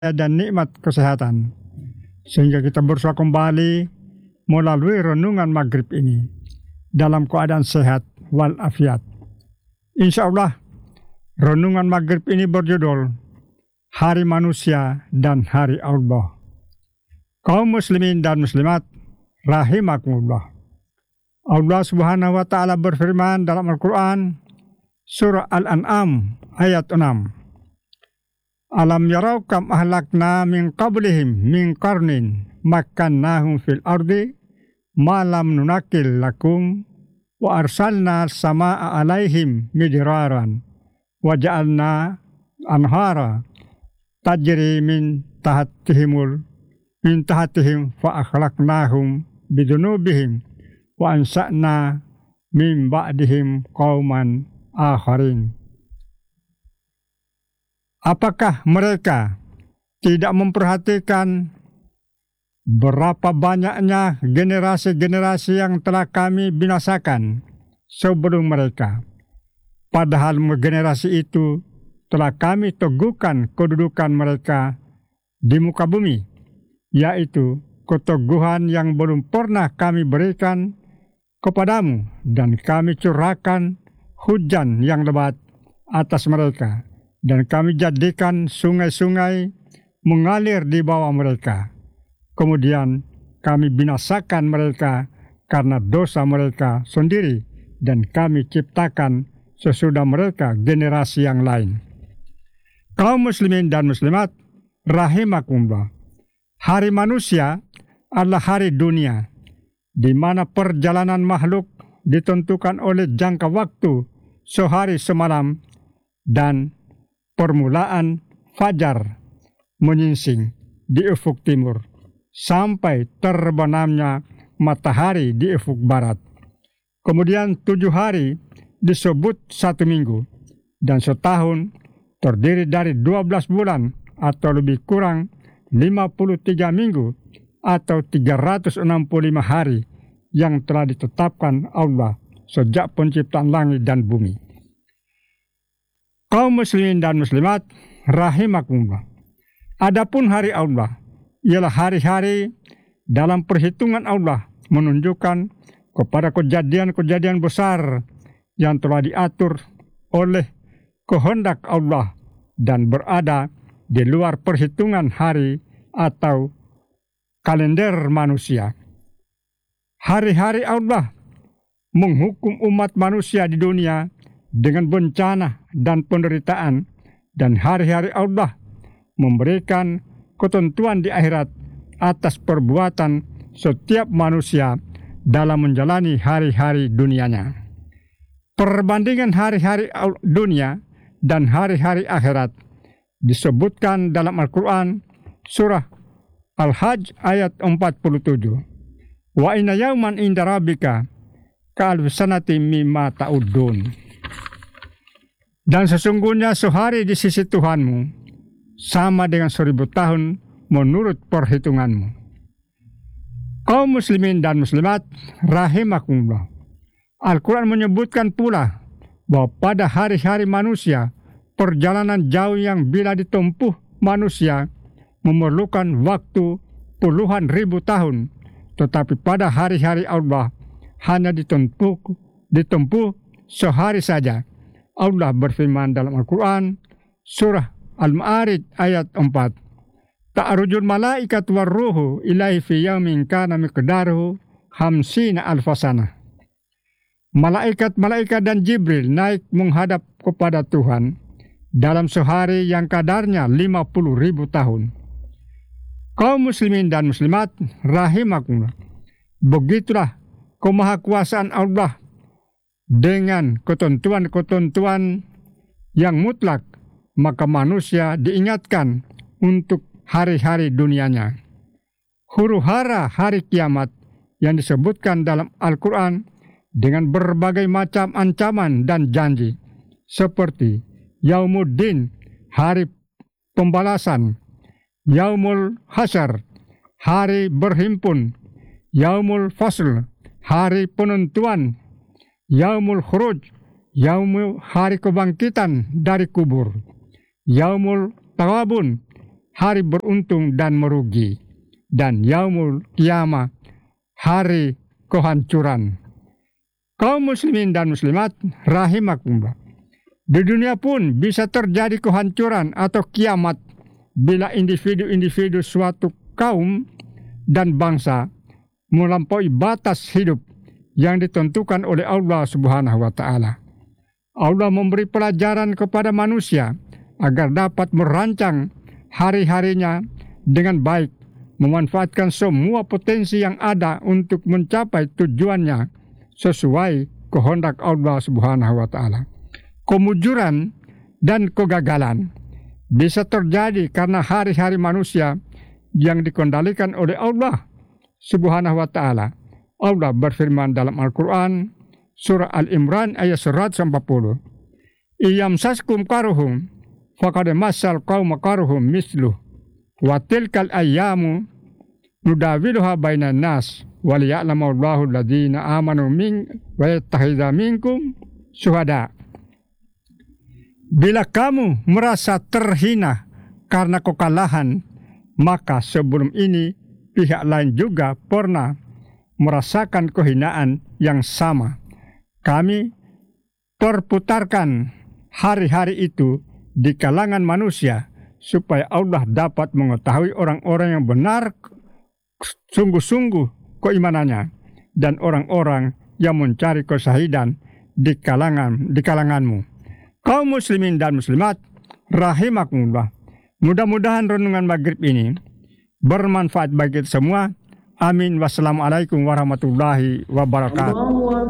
dan nikmat kesehatan. Sehingga kita berusaha kembali melalui renungan maghrib ini dalam keadaan sehat walafiat. Insya Allah, renungan maghrib ini berjudul Hari Manusia dan Hari Allah. Kaum muslimin dan muslimat, rahimakumullah. Allah Subhanahu wa Ta'ala berfirman dalam Al-Quran, Surah Al-An'am ayat 6. Alam yarau kam ahlakna min qablihim min qarnin makkannahum fil ardi ma lam nunakil lakum wa arsalna samaa alaihim midraran wa ja'alna anhara tajri min tahatihim fa akhlaqnahum bidunubihim wa ansa'na min ba'dihim qauman akharin. Apakah mereka tidak memperhatikan berapa banyaknya generasi-generasi yang telah kami binasakan sebelum mereka? Padahal generasi itu telah kami teguhkan kedudukan mereka di muka bumi, yaitu keteguhan yang belum pernah kami berikan kepadamu, dan kami curahkan hujan yang lebat atas mereka, dan kami jadikan sungai-sungai mengalir di bawah mereka. Kemudian kami binasakan mereka karena dosa mereka sendiri, dan kami ciptakan sesudah mereka generasi yang lain. Kaum muslimin dan muslimat, rahimakumullah. Hari manusia adalah hari dunia, di mana perjalanan makhluk ditentukan oleh jangka waktu sehari semalam dan permulaan fajar menyingsing di ufuk timur sampai terbenamnya matahari di ufuk barat. Kemudian 7 hari disebut 1 minggu, dan setahun terdiri dari 12 bulan atau lebih kurang 53 minggu atau 365 hari yang telah ditetapkan Allah sejak penciptaan langit dan bumi. Kaum muslimin dan muslimat, rahimakumullah. Adapun hari Allah ialah hari-hari dalam perhitungan Allah menunjukkan kepada kejadian-kejadian besar yang telah diatur oleh kehendak Allah dan berada di luar perhitungan hari atau kalender manusia. Hari-hari Allah menghukum umat manusia di dunia dengan bencana dan penderitaan, dan hari-hari Allah memberikan ketentuan di akhirat atas perbuatan setiap manusia dalam menjalani hari-hari dunianya. Perbandingan hari-hari dunia dan hari-hari akhirat disebutkan dalam Al-Quran surah Al-Hajj ayat 47. Wa inna yauman inda rabbika ka'alfi sanati mimma ta'udun. Dan sesungguhnya sehari di sisi Tuhanmu sama dengan 1000 tahun menurut perhitunganmu. Kaum muslimin dan muslimat, rahimakumullah. Al-Quran menyebutkan pula bahwa pada hari-hari manusia, perjalanan jauh yang bila ditempuh manusia memerlukan waktu puluhan ribu tahun, tetapi pada hari-hari Allah hanya ditempuh sehari saja. Allah berfirman dalam Al-Quran surah Al-Ma'arij ayat 4. Ta'arujul malaikat warruhu ilaihi fi yaumin kana miqdaruhu khamsina alfasana. Malaikat-malaikat dan Jibril naik menghadap kepada Tuhan dalam sehari yang kadarnya 50.000 tahun. Kaum muslimin dan muslimat, rahimakumullah. Begitulah kemahakuasaan Allah dengan ketentuan-ketentuan yang mutlak, maka manusia diingatkan untuk hari-hari dunianya. Huru-hara hari kiamat yang disebutkan dalam Al-Quran dengan berbagai macam ancaman dan janji, seperti Yaumuddin, hari pembalasan, Yaumul Hasyar, hari berhimpun, Yaumul Fasl, hari penentuan, Yaumul Khuruj, hari kebangkitan dari kubur, Yaumul Tawabun, hari beruntung dan merugi, dan yaumul qiyamah, hari kehancuran. Kaum muslimin dan muslimat rahimakumullah. Di dunia pun bisa terjadi kehancuran atau kiamat bila individu-individu suatu kaum dan bangsa melampaui batas hidup yang ditentukan oleh Allah Subhanahu wa taala. Allah memberi pelajaran kepada manusia agar dapat merancang hari-harinya dengan baik, memanfaatkan semua potensi yang ada untuk mencapai tujuannya sesuai kehendak Allah Subhanahu wa taala. Kemujuran dan kegagalan bisa terjadi karena hari-hari manusia yang dikendalikan oleh Allah Subhanahu wa taala. Allah berfirman dalam Al-Qur'an surah Al-Imran ayat 140. Iyamsaskum karuhum faqad massal qauma karuhum misluh wa tilkal ayyamu nudawiluha bainan nas wa liya'lamu Allahu alladziina aamanu wa yattakhidha minkum syuhada. Bila kamu merasa terhina karena kekalahan, maka sebelum ini pihak lain juga pernah merasakan kehinaan yang sama. Kami perputarkan hari-hari itu di kalangan manusia supaya Allah dapat mengetahui orang-orang yang benar sungguh-sungguh keimanannya dan orang-orang yang mencari kesahidan di kalanganmu. Kaum muslimin dan muslimat rahimakumullah. Mudah-mudahan renungan maghrib ini bermanfaat bagi kita semua. Amin. Wassalamualaikum warahmatullahi wabarakatuh.